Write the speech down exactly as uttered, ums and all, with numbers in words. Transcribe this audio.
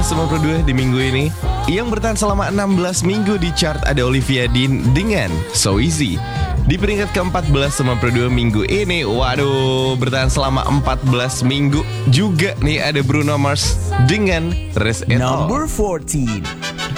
sembilan puluh dua di minggu ini. Yang bertahan selama enam belas minggu di chart ada Olivia Dean dengan So Easy. Di peringkat ke-empat belas sembilan puluh dua minggu ini, waduh, bertahan selama empat belas minggu juga nih ada Bruno Mars dengan Rest It All. Number fourteen.